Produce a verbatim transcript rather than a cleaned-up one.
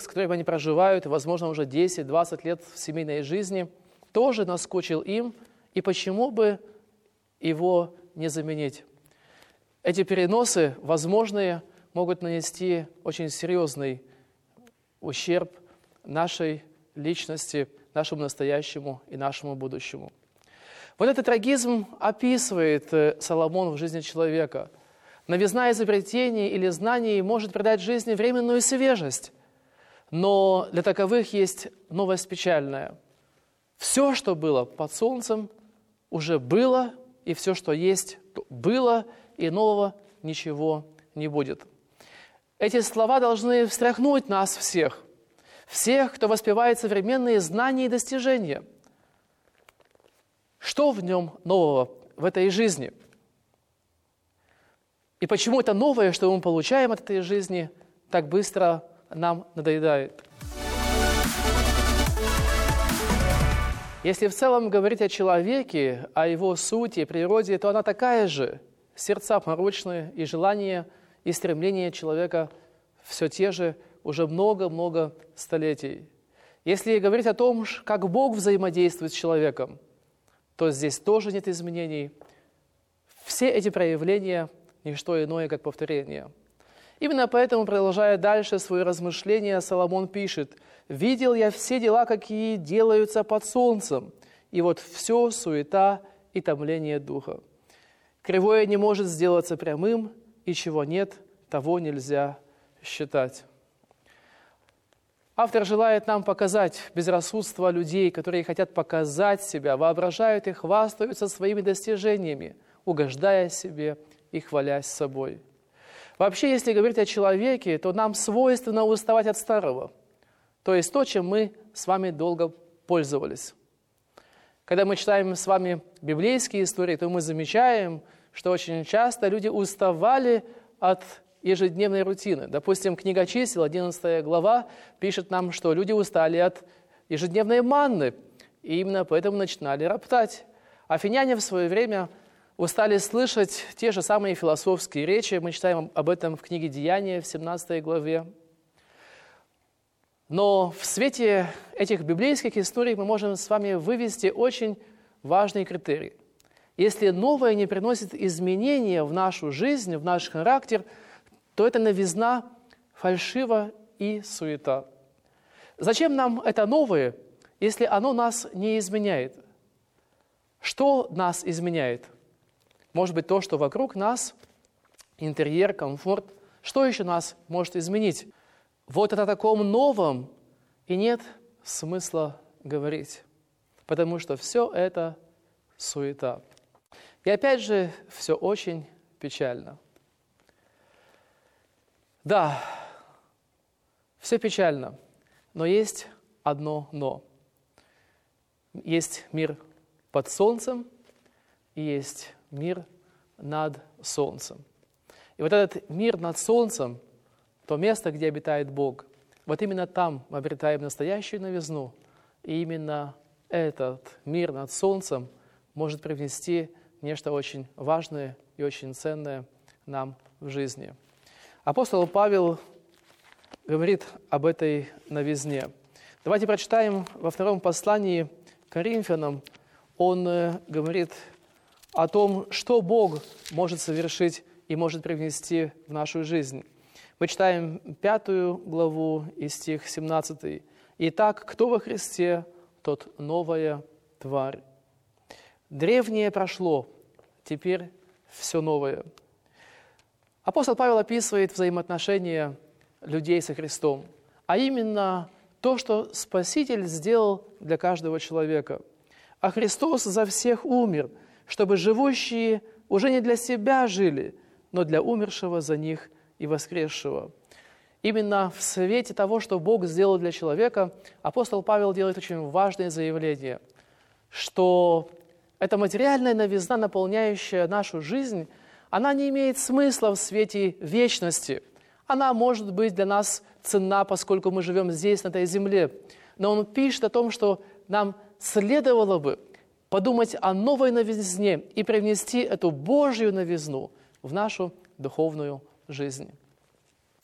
которым они проживают, возможно, уже десять-двадцать лет в семейной жизни, тоже наскучил им, и почему бы его не заменить? Эти переносы, возможные, могут нанести очень серьезный ущерб нашей личности, нашему настоящему и нашему будущему. Вот этот трагизм описывает Соломон в жизни человека. Новизна изобретений или знаний может придать жизни временную свежесть, но для таковых есть новость печальная. Все, что было под солнцем, уже было, и все, что есть, было, и нового ничего не будет. Эти слова должны встряхнуть нас всех, всех, кто воспевает современные знания и достижения. Что в нем нового в этой жизни? И почему это новое, что мы получаем от этой жизни, так быстро нам надоедает? Если в целом говорить о человеке, о его сути, природе, то она такая же. Сердца порочные, и желания, и стремления человека все те же уже много-много столетий. Если говорить о том, как Бог взаимодействует с человеком, то здесь тоже нет изменений. Все эти проявления – не что иное, как повторение. Именно поэтому, продолжая дальше свои размышления, Соломон пишет: «Видел я все дела, какие делаются под солнцем, и вот все суета и томление духа. Кривое не может сделаться прямым, и чего нет, того нельзя считать». Автор желает нам показать безрассудство людей, которые хотят показать себя, воображают и хвастаются своими достижениями, угождая себе и хвалясь собой. Вообще, если говорить о человеке, то нам свойственно уставать от старого, то есть то, чем мы с вами долго пользовались. Когда мы читаем с вами библейские истории, то мы замечаем, что очень часто люди уставали от ежедневной рутины. Допустим, книга Чисел, одиннадцатая глава, пишет нам, что люди устали от ежедневной манны, и именно поэтому начинали роптать. Афиняне в свое время устали слышать те же самые философские речи. Мы читаем об этом в книге Деяния в семнадцатой главе. Но в свете этих библейских историй мы можем с вами вывести очень важный критерий. Если новое не приносит изменения в нашу жизнь, в наш характер, то это новизна фальшива и суета. Зачем нам это новое, если оно нас не изменяет? Что нас изменяет? Может быть, то, что вокруг нас, интерьер, комфорт. Что еще нас может изменить? Вот о таком новом и нет смысла говорить, потому что все это суета. И опять же, все очень печально. Да, все печально, но есть одно «но». Есть мир под солнцем и есть мир над солнцем. И вот этот мир над солнцем, то место, где обитает Бог, вот именно там мы обретаем настоящую новизну. И именно этот мир над солнцем может привнести нечто очень важное и очень ценное нам в жизни. Апостол Павел говорит об этой новизне. Давайте прочитаем во втором послании к Коринфянам. Он говорит о том, что Бог может совершить и может привнести в нашу жизнь. Мы читаем пятую главу и стих семнадцатый. «Итак, кто во Христе, тот новая тварь. Древнее прошло, теперь все новое». Апостол Павел описывает взаимоотношения людей со Христом, а именно то, что Спаситель сделал для каждого человека. А Христос за всех умер, чтобы живущие уже не для себя жили, но для умершего за них и воскресшего. Именно в свете того, что Бог сделал для человека, апостол Павел делает очень важное заявление, что эта материальная новизна, наполняющая нашу жизнь, она не имеет смысла в свете вечности. Она может быть для нас ценна, поскольку мы живем здесь, на этой земле. Но он пишет о том, что нам следовало бы подумать о новой новизне и привнести эту Божью новизну в нашу духовную жизнь.